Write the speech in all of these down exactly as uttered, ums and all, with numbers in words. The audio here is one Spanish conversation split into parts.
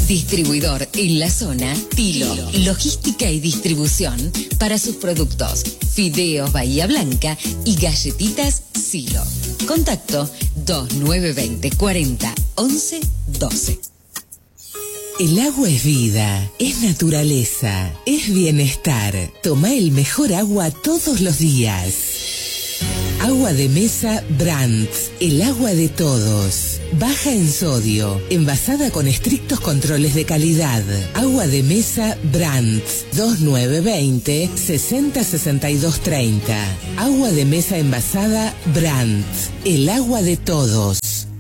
Distribuidor en la zona Tilo. Logística y distribución para sus productos. Fideos Bahía Blanca y galletitas Silo. Contacto dos nueve dos cero cuarenta once doce. El agua es vida, es naturaleza, es bienestar. Toma el mejor agua todos los días. Agua de mesa Brands, el agua de todos. Baja en sodio, envasada con estrictos controles de calidad. Agua de mesa Brands, dos nueve dos cero sesenta sesenta y dos treinta. Agua de mesa envasada Brands, el agua de todos.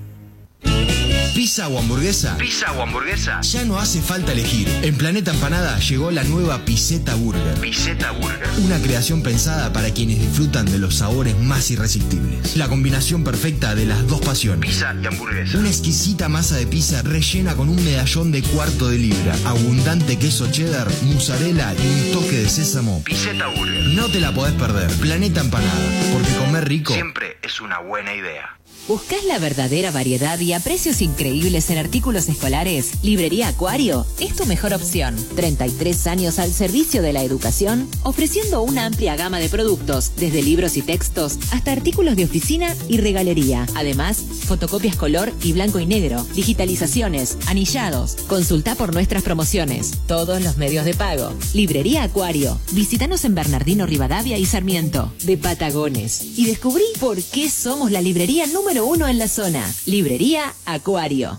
¿Pizza o hamburguesa? ¿Pizza o hamburguesa? Ya no hace falta elegir. En Planeta Empanada llegó la nueva Pizzetta Burger. Pizzetta Burger. Una creación pensada para quienes disfrutan de los sabores más irresistibles. La combinación perfecta de las dos pasiones. Pizza y hamburguesa. Una exquisita masa de pizza rellena con un medallón de cuarto de libra, abundante queso cheddar, mozzarella y un toque de sésamo. Pizzetta Burger. No te la podés perder. Planeta Empanada. Porque comer rico siempre es una buena idea. ¿Buscás la verdadera variedad y a precios increíbles en artículos escolares? Librería Acuario es tu mejor opción. treinta y tres años al servicio de la educación, ofreciendo una amplia gama de productos, desde libros y textos hasta artículos de oficina y regalería. Además, fotocopias color y blanco y negro, digitalizaciones, anillados. Consulta por nuestras promociones, todos los medios de pago. Librería Acuario. Visítanos en Bernardino Rivadavia y Sarmiento, de Patagones. Y descubrí por qué somos la librería número uno en la zona. Librería Acuario.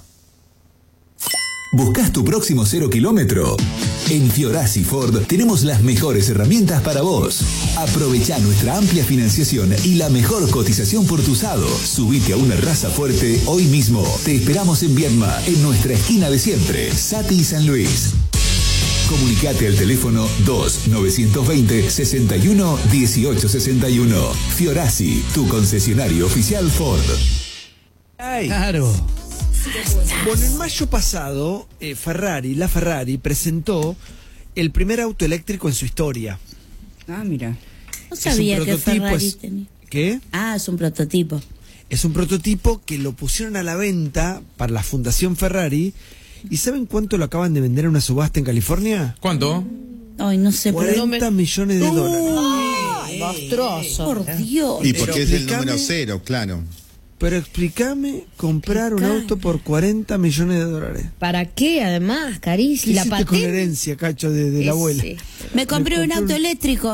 ¿Buscas tu próximo cero kilómetro? En Fiorazzi Ford tenemos las mejores herramientas para vos. Aprovecha nuestra amplia financiación y la mejor cotización por tu usado. Subite a una raza fuerte hoy mismo. Te esperamos en Viedma, en nuestra esquina de siempre, Sati y San Luis. Comunicate al teléfono dos nueve dos cero sesenta y uno dieciocho sesenta y uno. Fiorazzi, tu concesionario oficial Ford. Ay. Claro. Bueno, en mayo pasado, eh, Ferrari, la Ferrari, presentó el primer auto eléctrico en su historia. Ah, mira. No sabía que Ferrari es, tenía. ¿Qué? Ah, es un prototipo. Es un prototipo que lo pusieron a la venta para la Fundación Ferrari. ¿Y saben cuánto lo acaban de vender en una subasta en California? ¿Cuánto? Ay, no sé. cuarenta millones de dólares. Ay, monstruoso. Por Dios. Y porque es el número cero, claro. Pero explícame comprar un auto por cuarenta millones de dólares. ¿Para qué? Además, carísimo. ¿Qué La hiciste patente. con herencia, Cacho, de, de la abuela? Sí. Me compré me un auto un... eléctrico.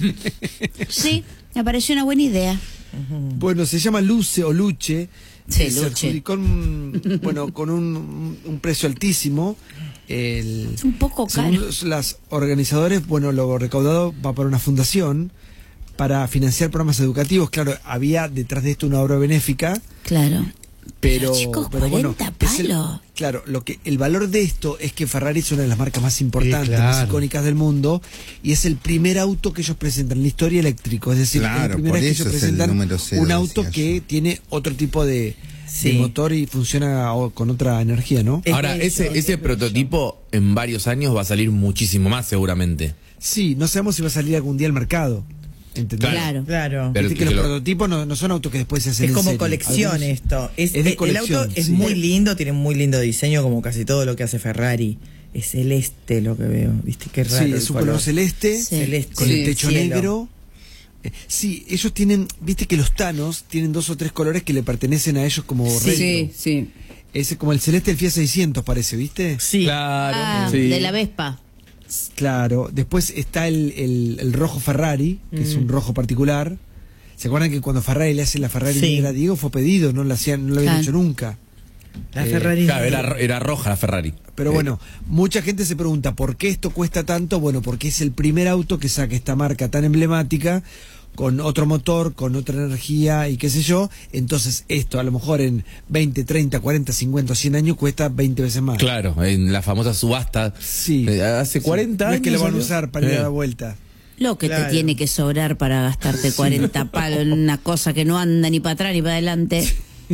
Sí, me pareció una buena idea. Bueno, se llama Luce o Luche. Sí, se Luche. adjudicó un, bueno, con un, un precio altísimo. El, es un poco caro. Según las organizadores, bueno, lo recaudado va para una fundación para financiar programas educativos. Claro, había detrás de esto una obra benéfica. Claro. Pero, pero, chicos, pero bueno, palos. El, claro, lo que el valor de esto es que Ferrari es una de las marcas más importantes, sí, claro, más icónicas del mundo, y es el primer auto que ellos presentan en la historia eléctrico. Es decir, claro, la primera vez que ellos presentan cero, un auto que yo. tiene otro tipo de, sí. de motor y funciona con otra energía, ¿no? Ahora, ese, ese prototipo en varios años va a salir muchísimo más seguramente. Sí, no sabemos si va a salir algún día al mercado. ¿Entendés? Claro, claro. Pero, que, que los lo... prototipos no, no son autos que después se hacen. Es en como serie. colección. Algunos... esto. Es, es de el, colección, el auto es sí. muy lindo, tiene un muy lindo diseño, como casi todo lo que hace Ferrari. Es celeste lo que veo, ¿viste? Qué raro. Sí, es un color, color celeste, sí. celeste, con sí, el techo cielo. negro. Eh, sí, ellos tienen, viste que los Thanos tienen dos o tres colores que le pertenecen a ellos como sí, retro. Sí, sí. Es como el celeste del Fiat seiscientos, parece, ¿viste? Sí. Claro. Ah, sí. de la Vespa. Claro, después está el, el, el rojo Ferrari, que mm. es un rojo particular. ¿Se acuerdan que cuando Ferrari le hace la Ferrari sí. negra a Diego fue pedido? No lo hacían, no lo habían claro. hecho nunca. La eh, Ferrari. Claro, era, era roja la Ferrari. Pero eh. bueno, mucha gente se pregunta ¿por qué esto cuesta tanto? Bueno, porque es el primer auto que saca esta marca tan emblemática, con otro motor, con otra energía y qué sé yo. Entonces esto a lo mejor en veinte, treinta, cuarenta, cincuenta, cien años cuesta veinte veces más. Claro, en la famosa subasta. Sí. Hace cuarenta sí. años. No es que lo van a usar para eh. ir a la vuelta. Lo que claro. te tiene que sobrar para gastarte cuarenta palos en una cosa que no anda ni para atrás ni para adelante.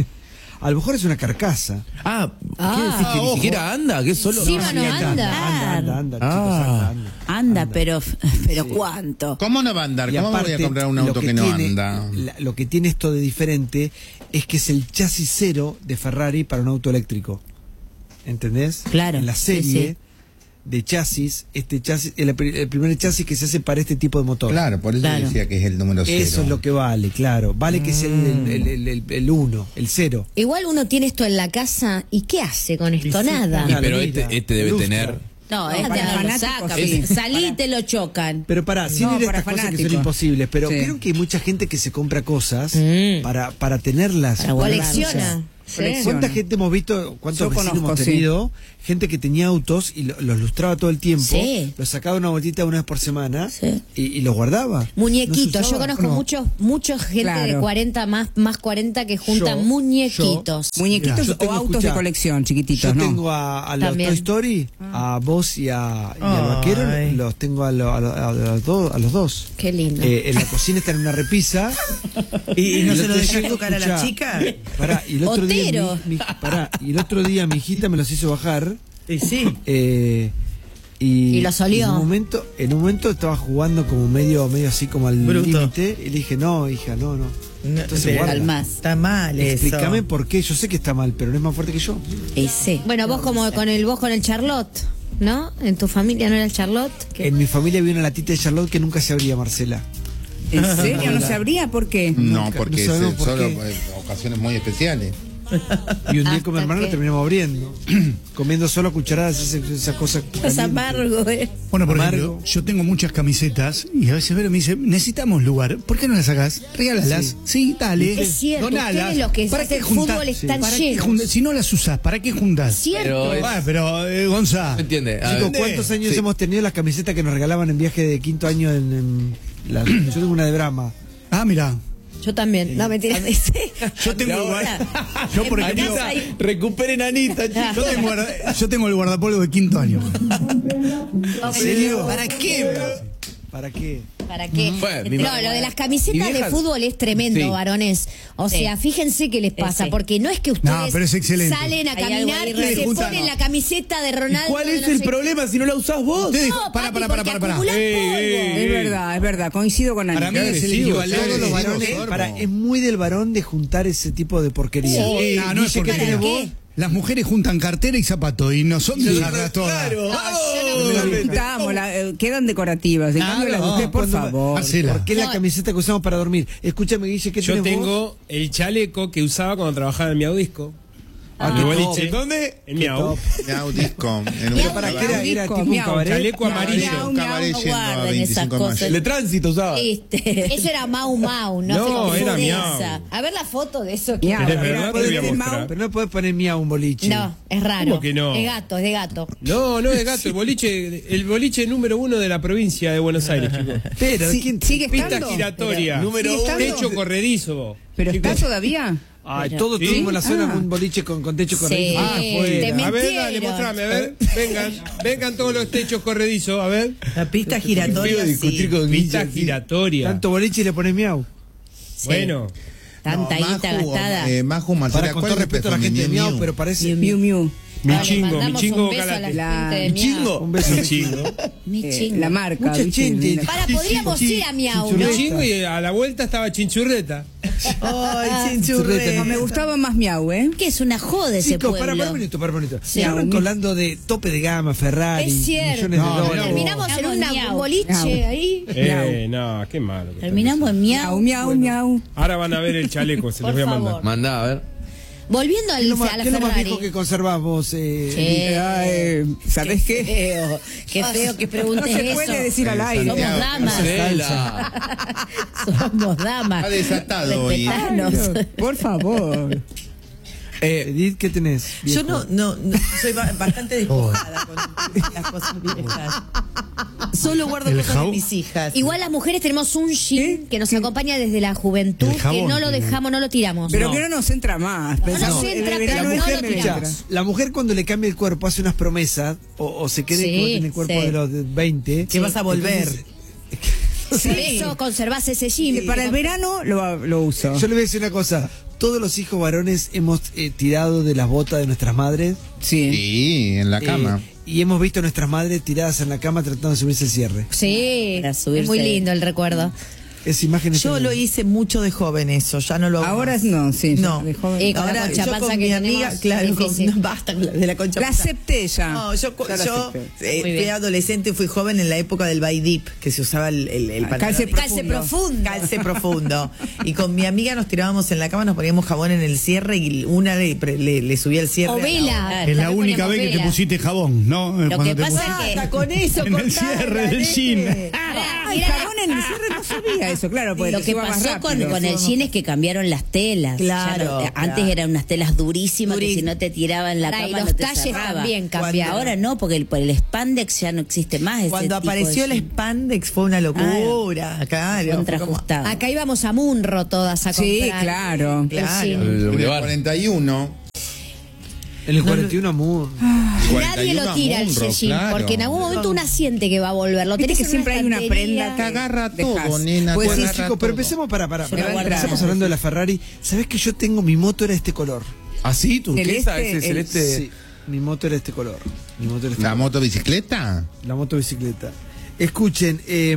A lo mejor es una carcasa. Ah, ¿qué ah, decís? ¿Que ojo. ni siquiera anda? ¿Que solo? Sí, no, no, no anda. Anda, anda, anda, ah. chicos, anda, anda. Anda, pero, pero sí. ¿cuánto? ¿Cómo no va a andar? Y ¿Cómo aparte, me voy a comprar un auto que, que no tiene, anda? La, lo que tiene esto de diferente es que es el chasis cero de Ferrari para un auto eléctrico. ¿entendés? Claro, En la sí, serie sí. de chasis, este chasis, el, el primer chasis que se hace para este tipo de motor. Claro, por eso Claro. decía que es el número cero. Eso es lo que vale, claro. Vale que es el el, el, el, el uno, el cero. Igual uno tiene esto en la casa y ¿qué hace con esto? Nada. Y Nada, pero mira, este, este debe lustra. tener. No, No, este para no lo fanáticos, saca. sí. Salí y te lo chocan. Pero para, sin No, ir a para estas cosas que son fanáticos. imposibles, pero Sí. creo que hay mucha gente que se compra cosas Mm. para, para tenerlas. Para guardarlas. Colecciona. ¿Cuánta Colecciona. gente hemos visto, cuántos Yo vecinos conozco, hemos sí. tenido? Gente que tenía autos y lo- los lustraba todo el tiempo, Sí. los sacaba una vueltita una vez por semana Sí. y, y los guardaba. Muñequitos, No se yo usaba. conozco No. muchos, muchos gente Claro. de cuarenta más, más cuarenta que juntan Yo- muñequitos. Muñequitos Yo o tengo, autos escuchá, de colección, chiquititos, Yo ¿no? tengo a, a los También. Toy Story, a vos y, a, y al Ay. vaquero, los tengo a, lo- a lo- a los dos, a los dos. Qué lindo. Eh, en la cocina está en una repisa. ¿Y, y no el se lo otro dejas día, tocar a la escuchá, chica? Pará, y el otro día Otero. mi, mi- pará, y el otro día mi hijita me los hizo bajar. Y sí. Eh, y, Y los olió. En un momento, en un momento estaba jugando como medio, medio así como al Bruto. límite. Y le dije, no, hija, no, no. No, Entonces, pero guarda. calmás. Está mal eso. Explícame por qué. Yo sé que está mal, pero no es más fuerte que yo. Ese. Bueno, vos como con el vos con el Charlotte, ¿no? En tu familia no era el Charlotte. ¿Qué? En mi familia había una latita de Charlotte que nunca se abría, Marcela. ¿En serio? ¿No sabría por qué? No, Nunca, porque no sabemos es por solo qué. eh, ocasiones muy especiales. Y un día Hasta con mi hermano que- lo terminamos abriendo. Comiendo solo a cucharadas, esa, esa cosa. Es caliente. amargo, eh. Bueno, por Amargo. ejemplo, yo tengo muchas camisetas y a veces Vero me dice, necesitamos lugar, ¿por qué no las sacás? Regálalas. Sí, dale. Es cierto, Donalas. ustedes los que ¿Para hacen qué juntás? fútbol están ¿Para qué llenos. juntás? Si no las usás, ¿para qué juntás? Cierto. Pero es- Ah, pero, eh, Gonza. ¿Me entiende? A Chicos, ver. ¿cuántos años Sí. hemos tenido las camisetas que nos regalaban en viaje de quinto año en, en la- yo tengo una de Brahma. Ah, mira. Yo también. No, mentira. Yo tengo el guarda- Yo, por ejemplo, casa hay- Recuperen a Anita, chicos. yo tengo, guarda- yo tengo el guardapolvo de quinto año. ¿En serio? ¿Para qué? ¿Para qué? ¿Para qué? Bueno, mi no, ma- lo de las mi camisetas vieja- de fútbol es tremendo, Sí. varones. O sea, fíjense qué les pasa, sí. porque no es que ustedes No, pero es excelente. salen a Hay algo caminar ahí y se juntan, ponen no. la camiseta de Ronaldo. ¿Cuál de es no el sé problema si no la usás vos? Usted dijo, No, para, papi, para, para, porque para, para. acumulan Ey, polvo. ey, Es verdad, es verdad. Coincido con Para mí Anita. es el agresivo, equivalente. Todos los Sí, varones, sí. para, es muy del varón de juntar ese tipo de porquería. Sí, no, no es Dice que porque tenés ¿Para vos. qué? las mujeres juntan cartera y zapato y nosotros usarlas todas. Claro, No, vamos. yo no- Juntamos, la- eh, quedan decorativas. En Ah, cambio, las de no, usted, por Cuando- favor. Hacela. ¿Por qué la No. camiseta que usamos para dormir? Escúchame, Guille, ¿qué Yo tenés vos? tengo el chaleco que usaba cuando trabajaba en Miau Disco. Ah, En qué el top. boliche. ¿Dónde? En Qué Miau. top. Miau Disco. En Miau, un ¿Para qué cabaret. era? ¿Era Disco, tipo un miau. cabaret? Chaleco amarillo. miau, Un cabaret miau, yendo a guarden esas veinticinco de cosas. mayo. De tránsito usaba. Este. Eso era Mau Mau, no, No, se confunde era esa. Miau. A ver la foto de eso. Miau, ¿Querés era- verdad? Te voy a era el mostrar. Mau. Pero no podés poner mía un boliche. No, es raro. ¿Cómo que no? Es gato, es de gato. No, no es gato, el boliche, el boliche número uno de la provincia de Buenos Aires, chicos. Pero, Sí, ¿quién- sigue Pista estando. giratoria, Número número uno. techo corredizo. Pero está Chicos. todavía. Ay, Pero- todos ¿Sí? tuvimos en la zona Ah. un boliche con, con techo Sí. corrido. Ah, Te fuera. A ver, dale, mintieron. mostrame, a ver. Vengan, vengan todos los techos corredizos, a ver. La pista giratoria, Quiero discutir sí. con Pista Guille, sí. giratoria. Tanto boliche y le pones miau. Bueno, Tanta No, guita Maju, gastada. eh, Maju, Marcela, Para con ¿cuál todo es tu respeto a la gente de perfume? miau, Miu, pero parece. Miu Miu. mi Dale, chingo, mi mandamos chingo un beso a la calate. La- gente de Mi Miau. chingo. Un beso. Mi chingo. Mi Eh, chingo. la marca. Mucha ¿viste? gente. Para, podríamos ir a Miau, Mi ¿no? chingo y a la vuelta estaba Chinchurreta. Ay, Churreta. chinchurre. No, me gustaba más Miau, ¿eh? Que es una joda ese Chicos, pueblo. para, para un minuto, para un minuto. Sí, Arranco mi- hablando de tope de gama, Ferrari, Es cierto. millones No, de mirá dólares. Terminamos en Estamos una- Miau. un boliche Miau. ahí. Eh, no, qué malo. que Terminamos en Miau, miau. miau, miau. Ahora van a ver el chaleco, se los Por voy a favor. mandar. Mandá, a ver. Volviendo ¿Qué al, es lo más, a la qué es lo más Ferrari. viejo que conservás vos? Eh, Che, Ah, eh, ¿Sabés qué? Feo. Qué feo que No preguntes se eso. puede decir al Eh, aire. Somos Santiago, damas. Marcela. Somos damas. Está desatado hoy. Respetanos. Por favor. Eh, Edith, ¿qué tenés? Yo viejo? no, no, no, soy ba- bastante despojada con las cosas viejas. Solo guardo El cosas de jabón. mis hijas. igual las mujeres tenemos un jean que nos acompaña desde la juventud, El que jabón, no lo que- dejamos, no lo tiramos. Pero No. que no nos entra más. nos Pensamos, entra, el pero verano no este lo me tiramos. entra. La mujer cuando le cambia el cuerpo hace unas promesas o, o se cree Sí, que va a tener el cuerpo sí. de los de veinte. Que vas a volver. Entonces, Por eso conservás ese jean. Y para el verano lo, lo uso. yo le voy a decir una cosa. Todos los hijos varones hemos eh, tirado de las botas de nuestras madres. Sí. Sí, en la eh, cama. y hemos visto a nuestras madres tiradas en la cama tratando de subirse el cierre. Sí, Para es subirse. muy lindo el recuerdo. Es imagen Yo lo hice mucho de joven eso, ya no lo hago Ahora más. no, sí. No. De joven. Y con la Ahora concha yo panza con que mi tenemos, amiga, claro, con- difícil. no, basta con la- de la concha La panza. acepté ya. No, yo, Ya la yo acepté. eh, Muy fui bien. adolescente, fui joven en la época del Baidip, que se usaba el, el, el Ah, pantalón. calce Calce profundo. Calce profundo. Y con mi amiga nos tirábamos en la cama, nos poníamos jabón en el cierre y una le, le, le subía el cierre. O a la vela. otra. Es la También única ponemos vez que te vela. pusiste jabón, ¿no? Lo Cuando que te pasa pusiste- es que- Basta con eso, En el contala, cierre del nene. jean. Ay, Mira, jabón en el cierre no sabía eso, claro, porque Lo se que iba más pasó con, rápido. con el jean es que cambiaron las telas. Claro, Ya no- eh, antes claro. eran unas telas durísimas que Durísimas. si no te tiraban la Pará, y cama los no te talles cerraba. también Cuando- cambiaron. Ahora no, porque el, por el spandex ya no existe más. ese Cuando tipo de apareció el jean. spandex fue una locura, claro. fue como- Contraajustado. Acá íbamos a Munro todas a Sí, comprar. claro. Claro. Sí. En el cuarenta y uno. En el cuarenta y uno Moon. Nadie lo tira el Munro, jean, claro. porque en algún momento una siente que va a volver. Lo Viste tenés que en siempre hay una estantería. prenda Te agarra Dejás. todo, nena. Pues te sí, Bueno, agarra chicos, todo. pero empecemos para, para, Yo para. lo voy a entrar. Empezamos hablando de la Ferrari. ¿Sabés que yo tengo, mi moto era este color? ¿Ah, sí? ¿Turquesa? Celeste, Ese el- celeste. Sí, mi moto era este color. Mi moto era este ¿La color. motobicicleta? La motobicicleta. Escuchen, eh,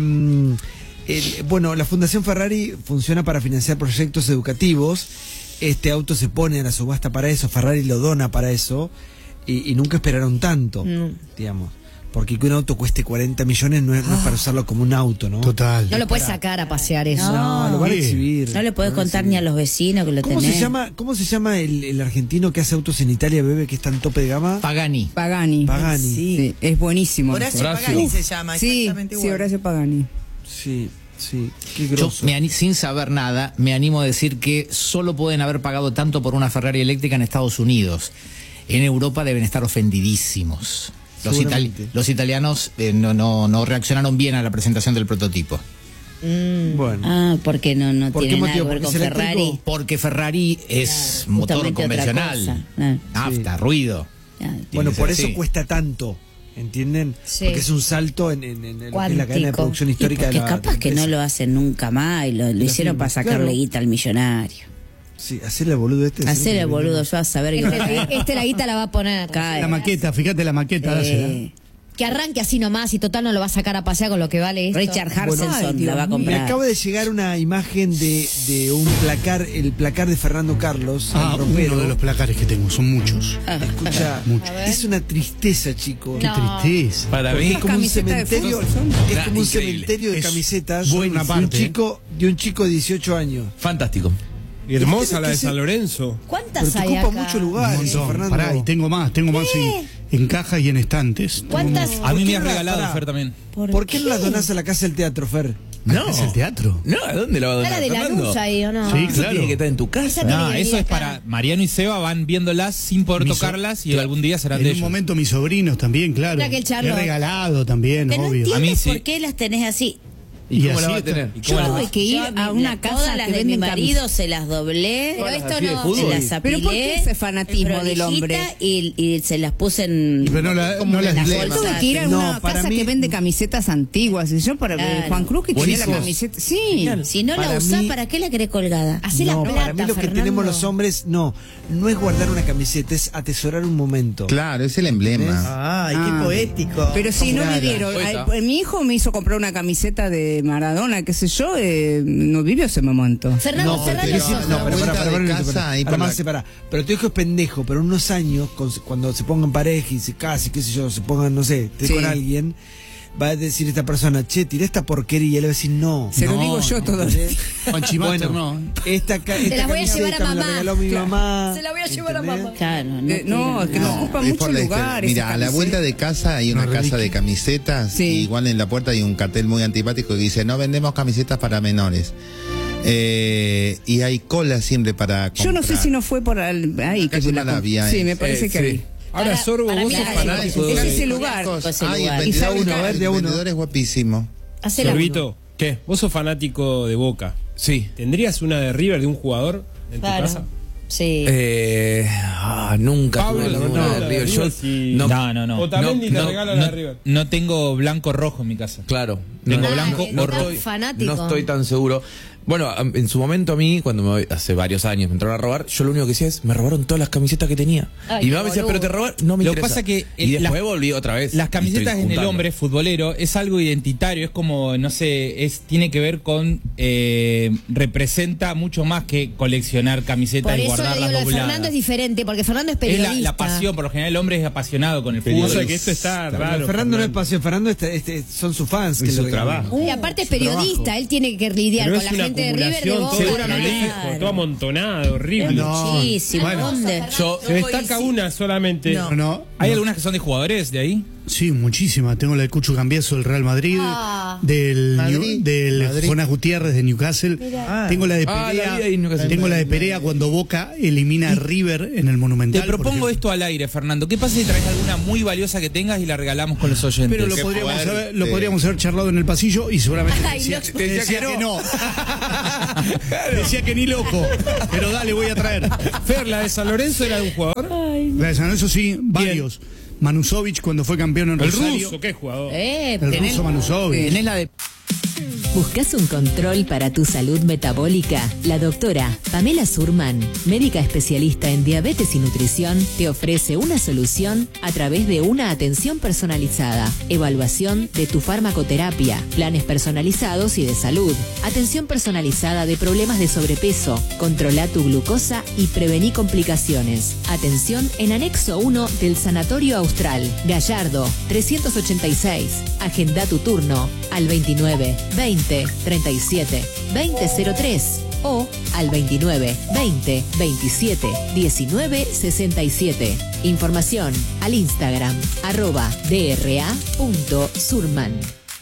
el- bueno, la Fundación Ferrari funciona para financiar proyectos educativos. Este auto se pone en la subasta para eso, Ferrari lo dona para eso, y, y nunca esperaron tanto, digamos. Porque que un auto cueste cuarenta millones no es, no es para usarlo como un auto, ¿no? Total. No lo puedes sacar a pasear eso. No, lo van a Sí. exhibir. No le podés Lo van a contar ni a exhibir. los vecinos que lo ¿Cómo tenés. se llama, cómo se llama el, el argentino que hace autos en Italia, bebé, que está en tope de gama? Pagani. Pagani. Pagani. Sí. Sí, es buenísimo. Horacio ese. Horacio. Pagani se llama, Sí, exactamente sí, igual. Horacio Pagani. Sí, sí, qué Yo, grosso. me ani- sin saber nada, me animo a decir que solo pueden haber pagado tanto por una Ferrari eléctrica en Estados Unidos. En Europa deben estar ofendidísimos. Los, itali- Seguramente. los italianos eh, no, no, no reaccionaron bien a la presentación del prototipo. Bueno. Ah, porque no, no ¿Por qué tiene nada que motivo? ver ¿Porque con es eléctrico? Ferrari. Porque Ferrari es motor justamente otra convencional. cosa. Ah. Nafta, ruido. Ah, Tiene Bueno, que por ser eso así. cuesta tanto, ¿entienden? Sí. Porque es un salto en, en- en lo que es la cadena de Cuántico. producción Y histórica porque de la capaz que no empresa. lo hacen nunca más y lo, lo hicieron firma, para sacarle claro. guita al millonario. Sí, hacerle el boludo este. Hacer el boludo, yo a saber que Este, este la guita la va a poner. Cae. La maqueta, fíjate la maqueta, dásela. Eh, Que arranque así nomás y total no lo va a sacar a pasear con lo que vale esto. Richard Harrelson Ay, Dios la va a mío. Me comprar. acaba de llegar una imagen de, de un placar, el placar de Fernando Carlos, Ah, el ropero. uno de los placares que tengo, son muchos. Escucha, Mucho. es una tristeza, chicos. Qué No. tristeza. Para Porque mí, es como un Camiseta de cementerio, fútbol son. es Ah, como un increíble. cementerio de Es camisetas buena de un parte, chico, de un chico de dieciocho años. fantástico. Hermosa la de que ser- San Lorenzo. ¿Cuántas Pero te hay ocupa acá? mucho Un lugar, eso, montón. Fernando. Pará, y tengo más, tengo más en, en cajas y en estantes. Tengo ¿Cuántas? más. A mí ¿Por me qué has la- regalado, pará? Fer, también. ¿Por qué no las donás a la casa del teatro, Fer? No. ¿Es el teatro? No, ¿a dónde la va a Está donar, la de la Fernando? luz ahí, ¿o no? Sí, Eso claro. tiene que estar en tu casa. Esa tiene No, que eso venir es acá. para Mariano y Seba, van viéndolas sin poder Mi so- tocarlas y Claro. algún día serán En de un ellos. momento mis sobrinos también, claro. Mira que el Charlotte. He regalado también, Que no obvio. entiendes A mí sí. por qué las tenés así. ¿Y, Y cómo la así va a está. tener? ¿Y Yo cómo la va- tuve que ir Yo, a mi- una casa todas las que de mi venden marido camis- se las doblé, Pero esto así de no. fútbol. se las apilé. ¿Pero por qué ese fanatismo en del hombre? prolijita Y, y se las puse en. Pero no la- como no en las las lees. bolsas. Tuve que ir a No, una para casa mí- que vende camisetas antiguas. Y yo para Claro. Juan Cruz que quería la Buenísimo. camiseta. Sí. Si no la Para usás, mí- ¿para qué la querés colgada? Hacé la No, plata, para mí lo que Fernando. tenemos los hombres, no, no es guardar una camiseta, es atesorar un momento. Claro, es el emblema. Ay, Ah. qué poético. Pero si no Claro. vivieron, Poeta. ay, mi hijo me hizo comprar una camiseta de Maradona, qué sé yo, eh, no vivió ese momento. Fernando, No, cerrá porque los sí, ojos. no, La pero vuelta para, para, de para, casa para, ahí para, por más la- separa. Pero tu hijo es pendejo, pero en unos años, con- cuando se pongan pareja y se case, qué sé yo, se pongan, no sé, esté Sí. con alguien, va a decir esta persona, che, tiré esta porquería, y él va a decir, no. Se lo no, digo yo no, todo el ¿entendés? día. Con Chimaster, Bueno, no. esta, ca- Se esta la voy a llevar a camiseta me la mamá. regaló mi Claro. mamá. Se la voy a llevar a ¿entendés? mamá. Claro, no, Eh, no, tiene es que nada. no ocupa Es mucho por la lugar. historia. esa Mira, a la camiseta. vuelta de casa hay una Una casa reliquia. de camisetas Sí. y igual en la puerta hay un cartel muy antipático que dice no vendemos camisetas para menores. Eh, y hay cola siempre para comprar. Yo no sé si no fue por al- ahí que Calle la- Malavia, Sí, eh. me parece Eh, que sí. ahí. Ahora, Para- Sorbo, para vos mí sos es- fanático es de... ese lugar. Ese Ay, el lugar. vendedor, Esa uno, a ver, de el uno. vendedor es guapísimo. Hacé la Sorbito, ¿qué? Vos sos fanático de Boca. Sí. ¿Tendrías una de River de un jugador en Claro. tu casa? Sí. Eh, ah, nunca Pablo, tuve la ninguna verdad, de la River. de Yo River sí. no, No, no, no. Otamendi te no, regala no, la de River. no tengo blanco rojo en mi casa. Claro. Tengo No, blanco no o rojo. estoy, fanático. no estoy tan seguro. Bueno, en su momento a mí, cuando me, hace varios años me entraron a robar, yo lo único que decía es, me robaron todas las camisetas que tenía. Ay, y mi mamá me decía, pero te robaron, no me Lo que interesa. pasa que y el- después las- volví otra vez. Las y camisetas estoy en el juntando. hombre futbolero es algo identitario, es como, no sé, es tiene que ver con, eh, representa mucho más que coleccionar camisetas Por y eso le guardarlas digo, lo de dobladas. Fernando es diferente, porque Fernando es Es periodista. la, la pasión, por lo general el hombre es apasionado con el fútbol. O sea que esto está Claro, raro. Fernando no es pasión, Fernando este, este, son sus fans. Y que su le regalan. trabajo. Y aparte es su periodista, trabajo. él tiene que lidiar Pero con es la una gente de River de acumulación, Boca. todo claro. prolijo, todo amontonado, horrible. No, Muchísimo. bueno. ¿Dónde? Yo, Se destaca una solamente. No. No, ¿Hay no. algunas que son de jugadores de ahí? Sí, muchísimas. Tengo la de Cucho Cambiaso del Real Madrid, Ah. del, Madrid, New- del Madrid. Jonás Gutiérrez de Newcastle. Mirá. Tengo la de Ah, la Perea. vi ahí en Newcastle. tengo la de Perea cuando Boca elimina a River en el Monumental. Te por propongo ejemplo. esto al aire, Fernando. ¿Qué pasa si traes alguna muy valiosa que tengas y la regalamos con los oyentes? Pero lo Qué podríamos, fuerte. haber, lo podríamos haber charlado en el pasillo y seguramente Ay, decía, no. te decía que no. Decía que ni loco. Pero dale, voy a traer. Fer, la de San Lorenzo era de un jugador. La de San Lorenzo sí, varios. Manusovich cuando fue campeón en El Rosario. ruso, qué jugador. Eh, El tenés- ruso Manusovich. ¿Tenés la de... ¿Buscas un control para tu salud metabólica? La doctora Pamela Surman, médica especialista en diabetes y nutrición, te ofrece una solución a través de una atención personalizada, evaluación de tu farmacoterapia, planes personalizados y de salud, atención personalizada de problemas de sobrepeso, controla tu glucosa y prevení complicaciones. Atención en anexo uno del Sanatorio Austral, Gallardo, trescientos ochenta y seis. Agenda tu turno al veintinueve veinte treinta y siete veinte cero tres o al veintinueve veinte veintisiete diecinueve sesenta y siete. Información al Instagram arroba dra.surman.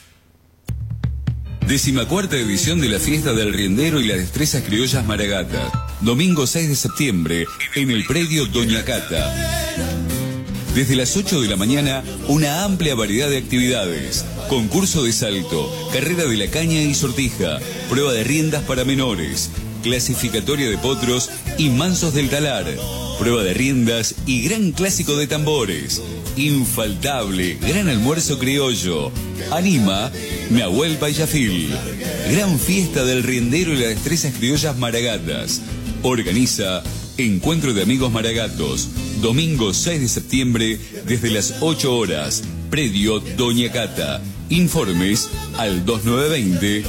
Decimacuarta edición de la Fiesta del Riendero y las Destrezas Criollas Maragatas. Domingo seis de septiembre en el predio Doña Cata. Desde las ocho de la mañana, una amplia variedad de actividades. Concurso de salto, carrera de la caña y sortija, prueba de riendas para menores, clasificatoria de potros y mansos del talar, prueba de riendas y gran clásico de tambores. Infaltable, gran almuerzo criollo. Anima, Nahuel Payafil. Gran fiesta del Riendero y las Destrezas Criollas Maragatas. Organiza Encuentro de Amigos Maragatos. Domingo seis de septiembre desde las ocho horas. Predio Doña Cata. Informes al dos nueve veinte